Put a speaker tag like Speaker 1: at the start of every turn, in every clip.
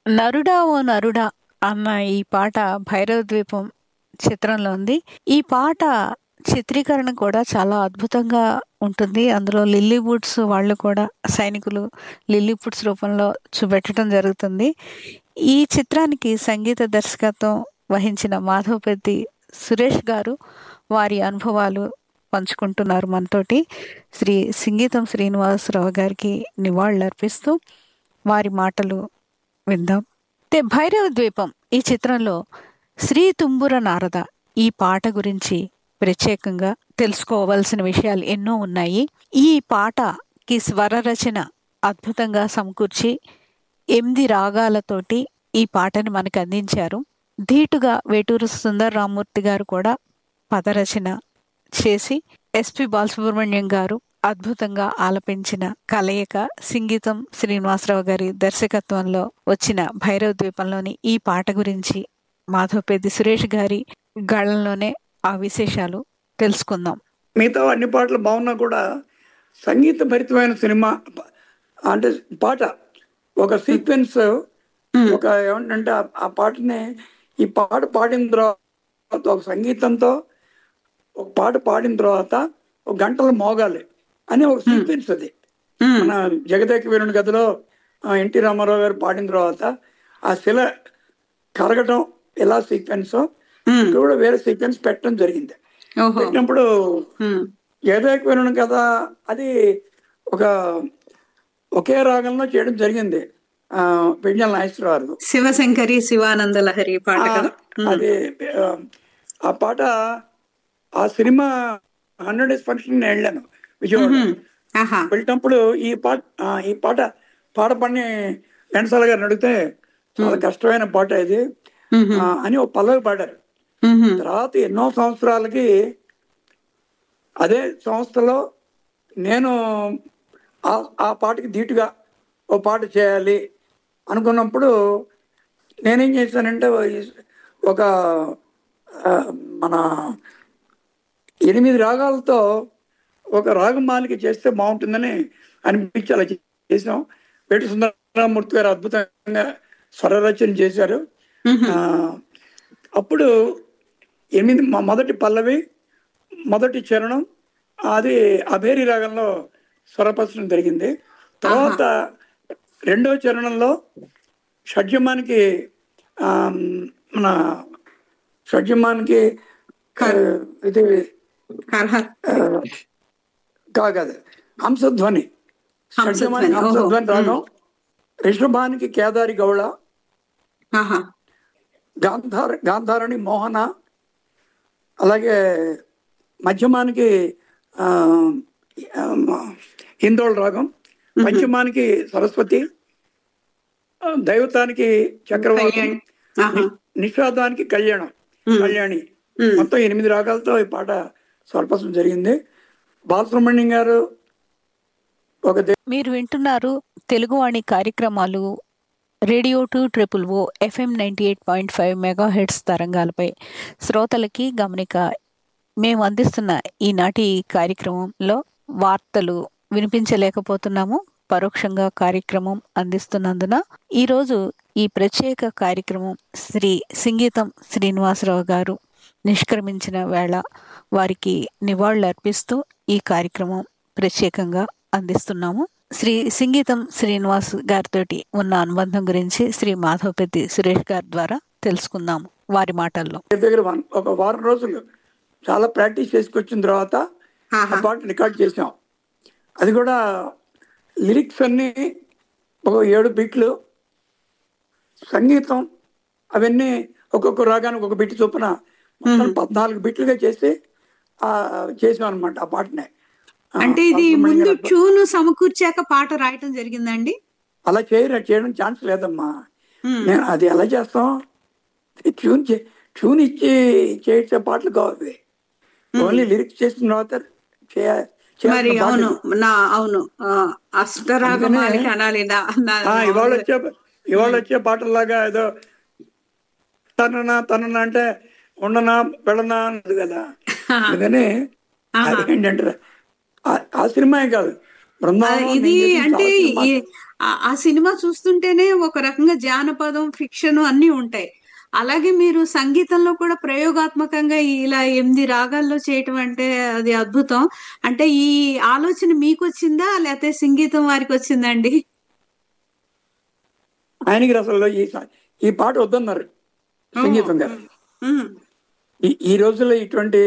Speaker 1: నరుడా ఓ నరుడా అన్న ఈ పాట భైరవ ద్వీపం చిత్రంలో ఉంది. ఈ పాట చిత్రీకరణ కూడా చాలా అద్భుతంగా ఉంటుంది. అందులో లిల్లీవుడ్స్ వాళ్ళు కూడా సైనికులు లిల్లీవుడ్స్ రూపంలో చూపెట్టడం జరుగుతుంది. ఈ చిత్రానికి సంగీత దర్శకత్వం వహించిన మాధవపెద్ది సురేష్ గారు వారి అనుభవాలు పంచుకుంటున్నారు మనతోటి. శ్రీ సింగీతం శ్రీనివాసరావు గారికి నివాళులు అర్పిస్తూ వారి మాటలు విందాం. భైరవ ద్వీపం ఈ చిత్రంలో శ్రీ తుంబుర నారద ఈ పాట గురించి ప్రత్యేకంగా తెలుసుకోవాల్సిన విషయాలు ఎన్నో ఉన్నాయి. ఈ పాటకి స్వర రచన అద్భుతంగా సమకూర్చి 8 రాగాలతోటి ఈ పాటను మనకు అందించారు. ధీటుగా వేటూరు సుందర రామ్మూర్తి గారు కూడా పదరచన చేసి ఎస్పి బాలసుబ్రహ్మణ్యం గారు అద్భుతంగా ఆలపించిన కలయిక సంగీతం శ్రీనివాసరావు గారి దర్శకత్వంలో వచ్చిన భైరవ ద్వీపంలోని ఈ పాట గురించి మాధవపెద్ది సురేష్ గారి గళంలోనే ఆ విశేషాలు తెలుసుకుందాం.
Speaker 2: మిగతా అన్ని పాటలు బాగున్నా కూడా సంగీత భరితమైన సినిమా అంటే పాట ఒక సీక్వెన్స్ ఒక ఏమంటే ఆ పాటని ఈ పాట పాడిన తర్వాత ఒక సంగీతంతో ఒక పాట పాడిన తర్వాత ఒక గంటలు మోగాలి అని ఒక సీక్వెన్స్ అది. మన జగదేక వీరుని గదిలో ఎన్టీ రామారావు గారు పాడిన తర్వాత ఆ శిల కరగటం ఎలా సీక్వెన్స్ కూడా వేరే సీక్వెన్స్ పెట్టడం జరిగింది. పెట్టినప్పుడు జగదేక వీరుని కథ అది ఒకే రాగంలో చేయడం జరిగింది. పెంజల నాగేశ్వరరావు
Speaker 3: శివశంకరి శివానంద లహరి పాట.
Speaker 2: అది ఆ పాట ఆ సినిమా 100 days ఫంక్షన్ వెళ్ళాను విజయవాడ. వెళ్ళినప్పుడు ఈ పాట పాడపడిని ఘంటసాల గారిని అడిగితే చాలా కష్టమైన పాట ఇది అని ఒక పల్లవి పాడారు. తర్వాత ఎన్నో సంవత్సరాలకి అదే సంస్థలో నేను ఆ పాటకి ధీటుగా ఓ పాట చేయాలి అనుకున్నప్పుడు నేనేం చేశానంటే ఒక మన 8 రాగాలతో ఒక రాగమాలిక చేస్తే బాగుంటుందని అనిపించి అలా చేసాం. వేటి సుందరరామూర్తి గారు అద్భుతంగా స్వరరచన చేశారు. అప్పుడు 8 మొదటి పల్లవి మొదటి చరణం అది అభేరి రాగంలో స్వరపరచడం జరిగింది. తర్వాత రెండవ చరణంలో షడ్జమానికి మన షడ్జమానికి ఇది కాదు హంసధ్వని షడ్జమానికి హంసధ్వని రాగం, రిషభానికి కేదారి గౌళ, గాంధారాణి మోహన, అలాగే మధ్యమానికి హిందోళ రాగం, పంచమానికి సరస్వతి, దైవతానికి చక్రవర్తి, నిషాదానికి కళ్యాణి. మొత్తం 8 రాగాలతో ఈ పాట స్వరపరచడం జరిగింది. బాలసుబ్రహ్మణ్యం గారు
Speaker 1: మీరు వింటున్నారు తెలుగువాణి కార్యక్రమాలు రేడియో 2OOO FM 98.5 మెగాహెర్ట్జ్ తరంగాలపై. శ్రోతలకి గమనిక, మేము అందిస్తున్న ఈనాటి కార్యక్రమంలో వార్తలు వినిపించలేకపోతున్నాము. పరోక్షంగా కార్యక్రమం అందిస్తున్నందున ఈరోజు ఈ ప్రత్యేక కార్యక్రమం శ్రీ సింగీతం శ్రీనివాసరావు గారు నిష్క్రమించిన వేళ వారికి నివాళులు అర్పిస్తూ ఈ కార్యక్రమం ప్రత్యేకంగా అందిస్తున్నాము. శ్రీ సింగీతం శ్రీనివాస్ గారితో ఉన్న అనుబంధం గురించి శ్రీ మాధవపెద్ది సురేష్ గారి ద్వారా తెలుసుకుందాము వారి మాటల్లో.
Speaker 2: దగ్గర ఒక వారం రోజులు చాలా ప్రాక్టీస్ చేసుకొచ్చిన తర్వాత ఆ పాట రికార్డ్ చేసాం. అది కూడా లిరిక్స్ అన్ని ఒక 7 బిట్లు, సంగీతం అవన్నీ ఒక్కొక్క రాగానికి ఒక బిట్ చొప్పున 14 బిట్లుగా చేసాం అనమాట ఆ పాటని.
Speaker 3: అంటే ఇది ముందు ట్యూన్ సమకూర్చాక పాట రాయటం జరిగిందండి?
Speaker 2: అలా చేయడం ఛాన్స్ లేదమ్మా. నేను అది ఎలా చేస్తాం, ట్యూన్ ఇచ్చి చేసే పాటలు కావాలి. ఓన్లీ లిరిక్స్ చేసిన తర్వాత ఇవాళ వచ్చే పాటల్లాగా ఏదో తననా అంటే ఉండనా వెళ్ళనా అన్నది కదా. అందుకని ఏంటంటే ఆ సినిమా కాదు, బృందావనం
Speaker 3: ఇది
Speaker 2: నేను చేసిన
Speaker 3: అంటే
Speaker 2: చాలా సినిమాలు.
Speaker 3: ఆ సినిమా చూస్తుంటేనే ఒక రకంగా జానపదం ఫిక్షన్ అన్ని ఉంటాయి. అలాగే మీరు సంగీతంలో కూడా ప్రయోగాత్మకంగా ఇలా 8 రాగాల్లో చేయటం అంటే అది అద్భుతం. అంటే ఈ ఆలోచన మీకు వచ్చిందా లేకపోతే సంగీతం వారికి వచ్చిందండి?
Speaker 2: ఆయనకి అసలు ఈ పాట వద్దన్నారు
Speaker 3: ఓహో.
Speaker 2: సంగీతం గారు.
Speaker 3: ఉమ్.
Speaker 2: ఈ రోజుల్లో ఇటువంటి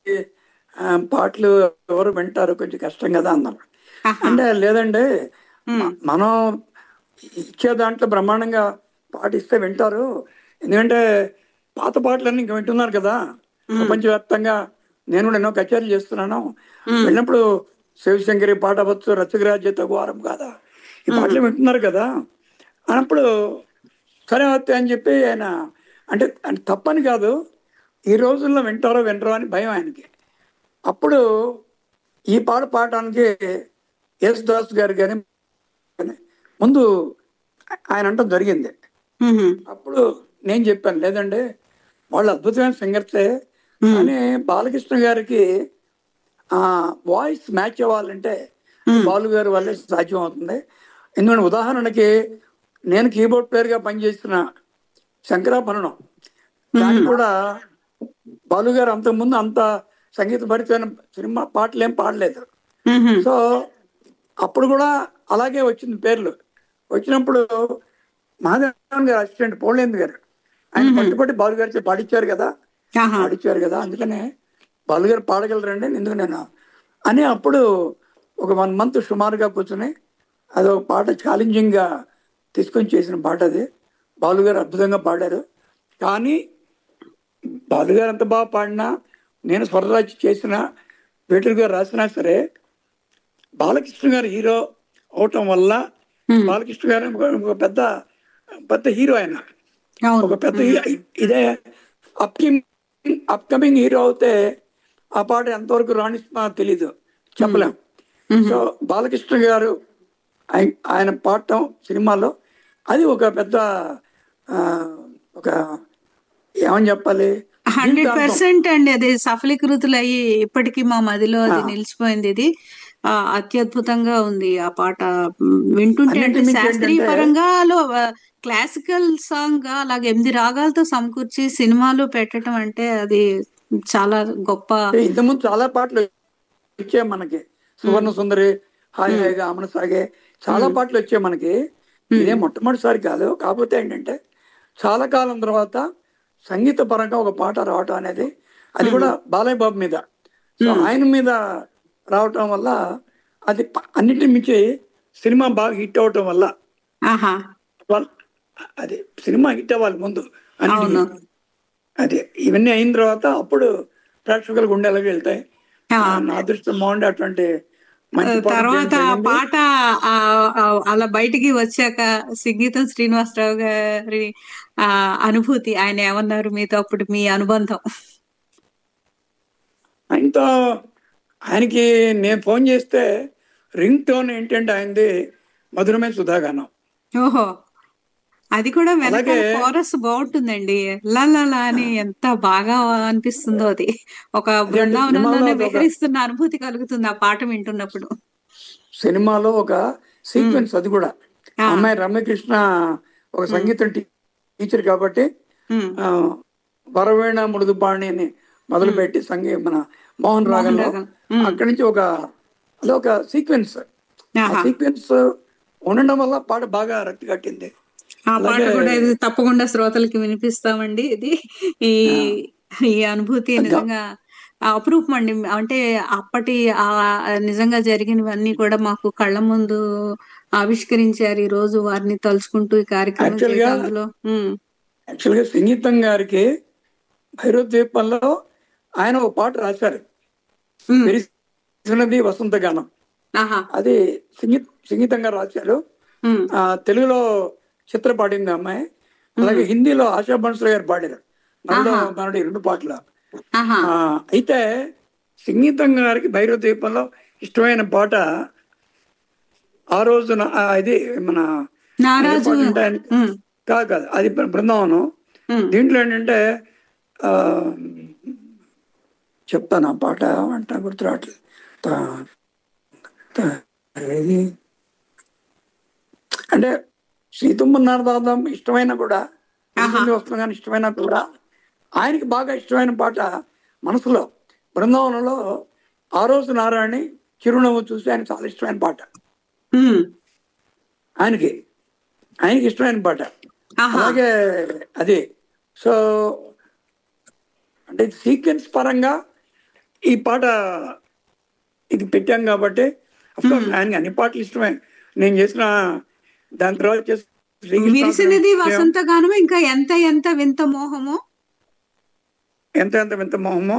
Speaker 2: పాటలు ఎవరు వింటారు, కొంచెం కష్టం కదా అన్నారు.
Speaker 3: ఆహా.
Speaker 2: అంటే లేదండి,
Speaker 3: ఉమ్.
Speaker 2: మనం ఇచ్చే దాంట్లో బ్రహ్మాండంగా పాటిస్తే వింటారు. ఎందుకంటే పాత పాటలన్నీ ఇంకా వింటున్నారు కదా ప్రపంచవ్యాప్తంగా. నేను కూడా ఎన్నో కచేరీలు చేస్తున్నాను. వెళ్ళినప్పుడు శివశంకరి పాట అవ్వచ్చు, రచగరాజ్య తగువారం కాదా, ఈ పాటలు వింటున్నారు కదా అన్నప్పుడు సరే అవుతాయి అని చెప్పి ఆయన అంటే తప్పని కాదు, ఈ రోజుల్లో వింటారో వినరో అని భయం ఆయనకి. అప్పుడు ఈ పాట పాడటానికి ఎస్ దాస్ గారు కానీ ముందు ఆయన అంటం జరిగింది. అప్పుడు నేను చెప్పాను, లేదండి వాళ్ళు అద్భుతమైన సింగర్సే, కానీ బాలకృష్ణ గారికి ఆ వాయిస్ మ్యాచ్ అవ్వాలంటే బాలు గారి వల్లే సాధ్యం అవుతుంది. ఎందుకంటే ఉదాహరణకి నేను కీబోర్డ్ ప్లేయర్గా పనిచేసిన శంకరాభరణం, దానికి కూడా బాలు గారు అంతకుముందు అంత సంగీత భరితమైన సినిమా పాటలు ఏం పాడలేదు. సో అప్పుడు కూడా అలాగే వచ్చింది పేర్లు. వచ్చినప్పుడు మహాదేవన్ గారు అసిస్టెంట్ పోలేంది గారు ఆయన పట్టుబట్టి బాలు గారి పాడిచ్చారు కదా, అందుకనే బాలు గారు పాడగలరండి ఎందుకు నేను అని అప్పుడు ఒక 1 month సుమారుగా కూర్చొని అదొక పాట ఛాలెంజింగ్ గా తీసుకొని చేసిన పాట అది. బాలు గారు అద్భుతంగా పాడారు. కానీ బాలు గారు ఎంత బాగా పాడినా, నేను స్వరరాజు చేసిన, వేటూరు గారు రాసినా సరే, బాలకృష్ణ గారు హీరో అవటం వల్ల, బాలకృష్ణ గారు ఒక పెద్ద పెద్ద హీరో, ఆయన ఒక పెద్ద ఇదే అప్కమింగ్ హీరో అవుతే ఆ పాట ఎంతవరకు రాణిస్తున్నా తెలీదు, చెప్పలేం. సో బాలకృష్ణ గారు ఆయన పాడటం సినిమాలో అది ఒక పెద్ద ఒక ఏమని చెప్పాలి,
Speaker 3: 100% అండి. అది సఫలీకృతులు అయ్యి ఇప్పటికీ మా మదిలో అది నిలిచిపోయింది. ఇది అత్యద్భుతంగా ఉంది ఆ పాట. వింటుంటే అంటే శాస్త్రీయ పరంగా క్లాసికల్ సాంగ్ గా అలాగే 8 రాగాలతో సమకూర్చి సినిమాలు పెట్టడం అంటే అది చాలా గొప్ప.
Speaker 2: ఇంతకుముందు చాలా పాటలు వచ్చాయి మనకి, సువర్ణ సుందరి, హాయి హాయిగా అమన సాగే, చాలా పాటలు వచ్చాయి మనకి. ఇదే మొట్టమొదటిసారి కాదు. కాకపోతే ఏంటంటే చాలా కాలం తర్వాత సంగీత పరంగా ఒక పాట రావటం అనేది, అది కూడా బాలయ్య బాబు మీద, సో ఆయన మీద రావటం వల్ల అది అన్నిటి మించి సినిమా బాగా హిట్ అవటం వల్ల, అది సినిమా హిట్ అవ్వాలి ముందు అన్ని, అది ఇవన్నీ అయిన తర్వాత అప్పుడు ప్రేక్షకుల గుండెలకు వెళ్తాయి. నా అదృష్టం బాగుండే అటువంటి
Speaker 3: తర్వాత ఆ పాట అలా బయటికి వచ్చాక సంగీతం శ్రీనివాసరావు గారి అనుభూతి, ఆయన ఏమన్నారు మీతో అప్పుడు, మీ అనుబంధం?
Speaker 2: ఆయనకి నేను ఫోన్ చేస్తే రింగ్ టోన్ ఏంటంటే ఆయనది మధురమే సుధాగానం.
Speaker 3: ఓహో, అది కూడా వెనకాల కోరస్ బాగుంటుందండి, లాలా అని ఎంత బాగా అనిపిస్తుందో. అది ఒక బృందావనంలోనే విహరిస్తున్న అనుభూతి కలుగుతుంది ఆ పాట వింటున్నప్పుడు.
Speaker 2: సినిమాలో ఒక సీక్వెన్స్ అది కూడా, అమ్మాయి రమ్యకృష్ణ ఒక సంగీతం టీచర్ కాబట్టి వరవేణ మృదుపాణి అని మొదలుపెట్టి మన మోహన్ రాగంలో అక్కడి నుంచి అదొక సీక్వెన్స్, సీక్వెన్స్ ఉండడం వల్ల పాట బాగా రక్తి కట్టింది.
Speaker 3: ఆ పాట కూడా ఇది తప్పకుండా శ్రోతలకి వినిపిస్తామండి. ఇది ఈ అనుభూతి నిజంగా అపురూపం అండి. అంటే అప్పటి నిజంగా జరిగినవన్నీ కూడా మాకు కళ్ళ ముందు ఆవిష్కరించారు ఈ రోజు, వారిని తలుచుకుంటూ ఈ కార్యక్రమం.
Speaker 2: యాక్చువల్గా సంగీతం గారికి భైరవ ద్వీపంలో ఆయన ఒక పాట రాశారు, విరిసినది వసంత గానం. అది సంగీతంగా రాశారు. తెలుగులో చిత్ర పాడింది అమ్మాయి, అలాగే హిందీలో ఆశా బన్సల్ గారు పాడారు నరుడు 2 పాటలు. అయితే సంగీతం గారికి భైరవ ద్వీపంలో ఇష్టమైన పాట ఆ రోజున ఇది మన కాదు, అది బృందావనం. దీంట్లో ఏంటంటే చెప్తాను ఆ పాట అంట గుర్తు రావట్లేదు. ఇది అంటే సీతమ్మన్నారదాం ఇష్టమైన కూడా వస్తుంది కానీ ఇష్టమైనా కూడా ఆయనకి బాగా ఇష్టమైన పాట మనసులో బృందావనంలో ఆ రోజు నారాయణి చిరునవ్వు చూసి ఆయన చాలా ఇష్టమైన పాట. ఆయనకి ఇష్టమైన పాట. అలాగే అది సో అంటే సీక్వెన్స్ పరంగా ఈ పాట ఇది పెట్టాం కాబట్టి అఫ్కోర్స్ ఆయనకి అన్ని పాటలు ఇష్టమే. నేను చేసిన దాని తర్వాత
Speaker 3: విరిసినది వసంతగానము, ఇంకా ఎంత ఎంత వింత మోహము,
Speaker 2: ఎంత ఎంత వింత మోహము,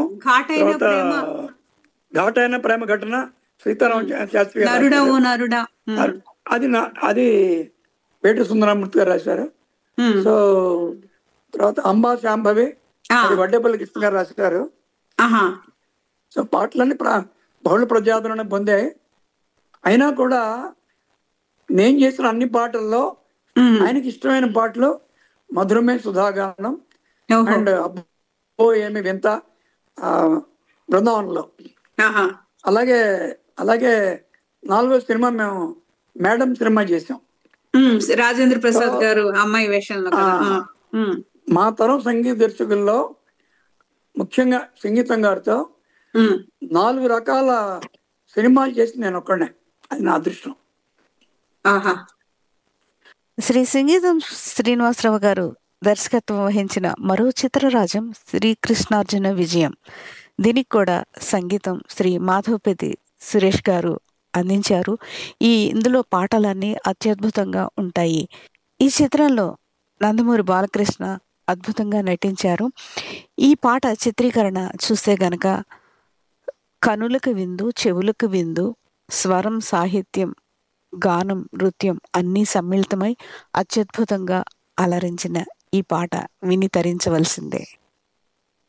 Speaker 2: ఘాటైన ప్రేమ ఘటన, సీతారామ శాస్త్రి అది వేటు సుందరమూర్తి గారు రాశారు. సో తర్వాత అంబా శాంభవి అది వడ్డేపల్లి కృష్ణ గారు రాశారు. సో పాటలన్నీ బహుళ ప్రజాదరణ పొందాయి. అయినా కూడా నేను చేసిన అన్ని పాటల్లో ఆయనకి ఇష్టమైన పాటలు మధురమే సుధాగానం అండ్ అబ్బో ఏమి వింత బృందావనంలో. అలాగే 4వ సినిమా మేము మేడం సినిమా చేసాం,
Speaker 3: రాజేంద్ర ప్రసాద్ గారు అమ్మాయి వేషంలో.
Speaker 2: మా తరం సంగీత దర్శకుల్లో ముఖ్యంగా సంగీతం గారితో 4 రకాల సినిమాలు చేసి నేను ఒక్కడే, అది నా అదృష్టం.
Speaker 1: శ్రీ సంగీతం శ్రీనివాసరావు గారు దర్శకత్వం వహించిన మరో చిత్రరాజం శ్రీకృష్ణార్జున విజయం. దీనికి కూడా సంగీతం శ్రీ మాధవపతి సురేష్ గారు అందించారు. ఇందులో పాటలన్నీ అత్యద్భుతంగా ఉంటాయి. ఈ చిత్రంలో నందమూరి బాలకృష్ణ అద్భుతంగా నటించారు. ఈ పాట చిత్రీకరణ చూస్తే గనక కనులకు విందు, చెవులకు విందు, స్వరం, సాహిత్యం, గానం, నృత్యం అన్నీ సమ్మిళితమై అత్యద్భుతంగా అలరించిన ఈ పాట విని తరించవలసిందే.